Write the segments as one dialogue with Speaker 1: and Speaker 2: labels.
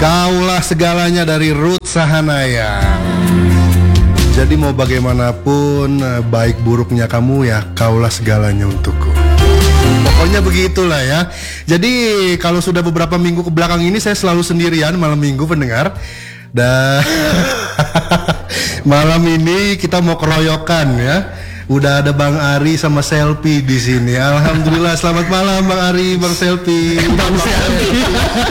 Speaker 1: Kaulah segalanya dari Ruth Sahanaya. Jadi mau bagaimanapun baik buruknya kamu ya, kaulah segalanya untukku. Pokoknya begitulah ya. Jadi kalau sudah beberapa minggu ke belakang ini saya selalu sendirian malam minggu pendengar. Dan malam ini kita mau keroyokan ya. Udah ada Bang Ari sama Selfie di sini. Alhamdulillah, selamat malam Bang Ari, Bang Selfie. Bang Selfie.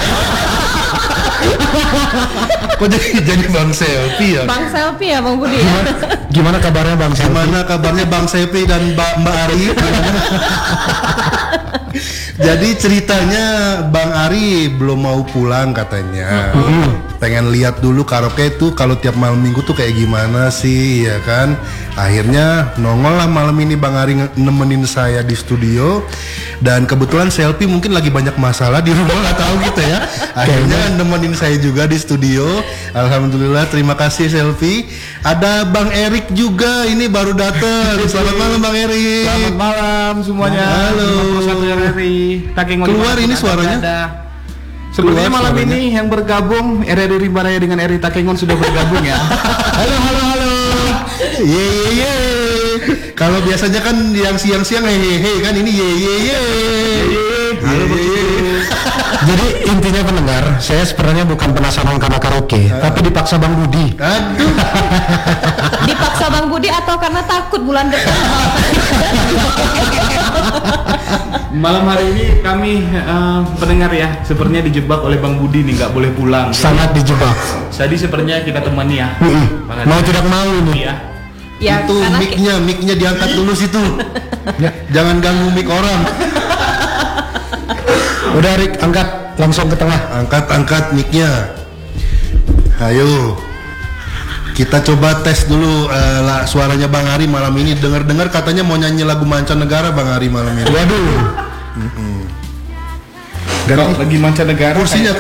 Speaker 1: Kok jadi Bang Selfie ya?
Speaker 2: Bang Selfie ya Bang Budi ya?
Speaker 3: Gimana kabarnya Bang Selfie?
Speaker 1: Gimana kabarnya Bang Selfie dan Mbak Ari? Jadi ceritanya Bang Ari belum mau pulang katanya. Pengen lihat dulu karaoke itu kalau tiap malam minggu tuh kayak gimana sih ya kan. Akhirnya nongol lah malam ini Bang Ari nemenin saya di studio. Dan kebetulan Selfie mungkin lagi banyak masalah di rumah, nggak tahu gitu ya. Akhirnya nemenin saya juga di studio. Alhamdulillah, terima kasih Selfie. Ada Bang Erik juga, ini baru datang. Selamat malam Bang Erik.
Speaker 4: Selamat malam semuanya.
Speaker 1: Halo. Keluar ini suaranya.
Speaker 4: Sepertinya malam ini yang bergabung RRI Rimbaraya dengan RRI Takengon sudah bergabung ya.
Speaker 1: Halo. Ye. Kalau biasanya kan yang siang-siang hehehe kan, ini ye.
Speaker 4: Halo
Speaker 3: Jadi intinya pendengar, saya sebenarnya bukan penasaran karena karaoke, tapi dipaksa Bang Budi.
Speaker 1: Aduh.
Speaker 2: Dipaksa Bang Budi atau karena takut bulan depan?
Speaker 4: Malam hari ini kami pendengar ya, sepertinya dijebak oleh Bang Budi nih, nggak boleh pulang.
Speaker 3: Sangat dijebak.
Speaker 4: Jadi sepertinya kita temani ya.
Speaker 3: Mau tidak mau ini.
Speaker 4: Ya.
Speaker 2: Ya,
Speaker 1: Itu
Speaker 2: karena
Speaker 1: mic-nya diangkat dulu situ. Jangan ganggu mic orang.
Speaker 3: Udah Rik, angkat langsung ke tengah.
Speaker 1: Angkat mic-nya. Ayo. Kita coba tes dulu suaranya Bang Ari malam ini. Dengar-dengar katanya mau nyanyi lagu mancanegara Bang Ari malam ini.
Speaker 3: Waduh.
Speaker 4: Kok lagi mancanegara?
Speaker 1: Kursinya.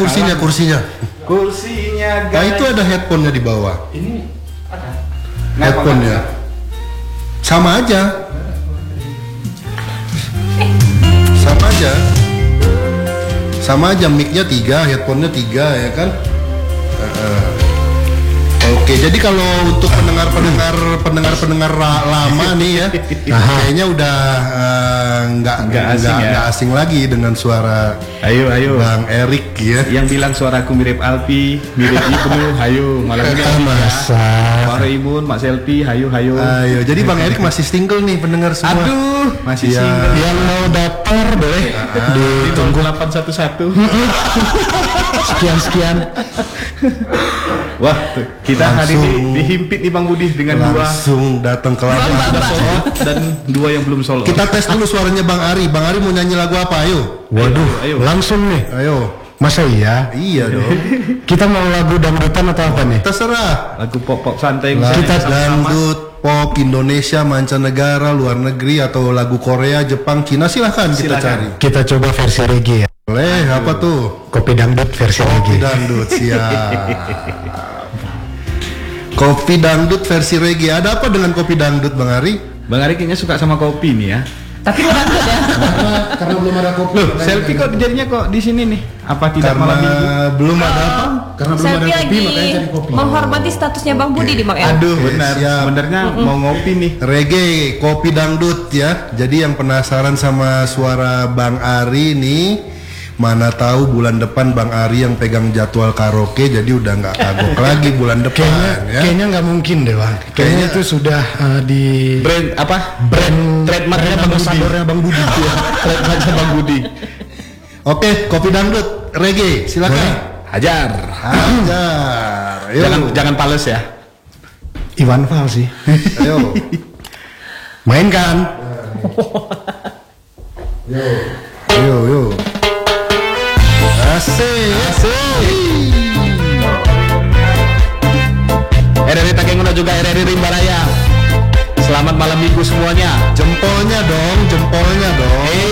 Speaker 1: Nah itu ada headphone-nya di bawah.
Speaker 4: Ini ada.
Speaker 1: Headphone-nya. Sama aja. Sama aja mic-nya 3, headphone-nya 3 ya kan. Oke, jadi kalau untuk pendengar lama nih ya, kayaknya udah nggak asing lagi dengan suara
Speaker 4: Ayo.
Speaker 1: Bang Erik ya.
Speaker 4: Yang bilang suaraku mirip Alpi, mirip Ibnu, hayo malam ini.
Speaker 3: Masa.
Speaker 4: Suara Imun, Mak Selfie, hayo.
Speaker 1: Ayo, jadi Bang Erik masih single nih pendengar semua.
Speaker 4: Aduh, masih
Speaker 1: Ya.
Speaker 4: single.
Speaker 3: Yang mau daftar boleh
Speaker 4: Ditunggu 811.
Speaker 3: sekian.
Speaker 4: Wah, kita hari ini
Speaker 1: Langsung.
Speaker 4: dihimpit nih Bang Budi dengan
Speaker 1: Langsung datang ke lamar.
Speaker 4: dua solo dan 2 yang belum solo.
Speaker 1: Kita tes dulu suaranya Bang Ari. Bang Ari mau nyanyi lagu apa? Ayo.
Speaker 3: Waduh,
Speaker 4: Ayo.
Speaker 3: langsung nih.
Speaker 1: Ayo.
Speaker 3: Masa iya?
Speaker 1: Iya dong.
Speaker 3: Kita mau lagu dangdutan atau apa nih?
Speaker 1: Terserah.
Speaker 4: lagu pop santai yang
Speaker 1: Kita
Speaker 4: bisa sama-sama.
Speaker 1: dangdut, pop, Indonesia, mancanegara, luar negeri atau lagu Korea, Jepang, Cina silahkan kita
Speaker 4: Silakan.
Speaker 1: cari.
Speaker 3: Kita coba versi reggae ya.
Speaker 1: Boleh, apa tuh?
Speaker 3: Kopi dangdut versi reggae.
Speaker 1: Dangdut siap. Kopi dangdut versi reggae. Ada apa dengan kopi dangdut Bang Ari?
Speaker 4: Bang Ari kayaknya suka sama kopi nih ya.
Speaker 2: tapi bukan ya.
Speaker 1: Karena belum ada kopi.
Speaker 4: Loh, Selfie kok jadinya kok di sini nih? Apa tidak
Speaker 1: Karena
Speaker 4: malam minggu?
Speaker 1: belum ada apa?
Speaker 3: Karena belum
Speaker 2: Selfie
Speaker 3: ada kopi
Speaker 2: lagi
Speaker 3: makanya cari kopi.
Speaker 2: menghormati statusnya Bang Budi di Bang Erik.
Speaker 4: Aduh,
Speaker 1: Oke,
Speaker 4: benar.
Speaker 1: siap.
Speaker 4: Sebenarnya mau ngopi nih.
Speaker 1: Reggae, kopi dangdut ya. Jadi yang penasaran sama suara Bang Ari nih, mana tahu bulan depan Bang Ari yang pegang jadwal karaoke, jadi udah nggak kagok lagi bulan depan ya.
Speaker 3: Kayaknya nggak mungkin deh Bang. Kayaknya itu sudah di
Speaker 4: Brand apa? Trademarknya Bang Budi.
Speaker 3: Bang Budi.
Speaker 4: Trademarknya Bang Budi.
Speaker 1: Oke, kopi dangdut, reggae, silakan.
Speaker 4: Hajar.
Speaker 1: Hajar. Ayo.
Speaker 4: Jangan pales ya.
Speaker 3: Iwan Fals sih.
Speaker 1: Ayo.
Speaker 3: Mainkan.
Speaker 1: Yo. Asik.
Speaker 4: RRI Takengon dan juga RRI Rimbaraya. Selamat malam minggu semuanya.
Speaker 1: Jempolnya dong.